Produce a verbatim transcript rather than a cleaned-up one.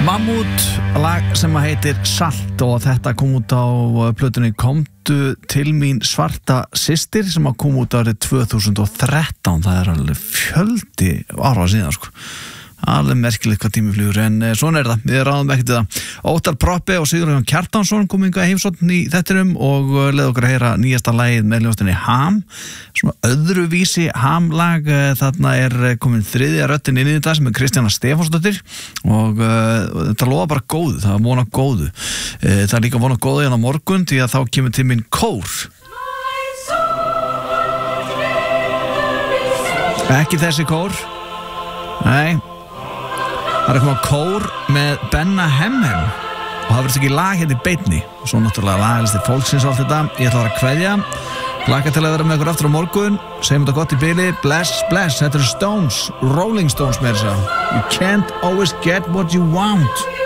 Mammút, lag sem að heitir Salt og þetta kom út á plötunni Komdu til mín svarta systir sem að kom út árið tvö þúsund og þrettán. Það er alveg fjöldi ára síðan sko. Alveg merkilegt hvað tími flygur en eh, svona er það, við ráðum ekkert í það. Óttar Proppi og Sigurður Jón Kjartansson kom hingað heimsókn í þettinum og uh, leið okkur að heyra nýjasta lagið með hljómsveitinni Ham, svona öðruvísi Ham-lag. Uh, þarna er komin þriðja röddin inn í þetta sem er Kristjana Stefánsdóttir og uh, þetta lofa bara góðu, það er vona góðu. Uh, það er líka vona góðu hérna á morgun því að þá kemur til minn kór. Ekki þessi kór, nei. Það er komið á kór með Benna Hemhem og það verður ekki lag hérna í beinni og svo náttúrulega lagalisti fólksins og allt þetta. Ég ætla að vera að kveðja, laka til að vera með ykkur aftur á morgun, segjum þetta gott í bili, bless, bless. Þetta eru Stones, Rolling Stones með þess að You can't always get what you want.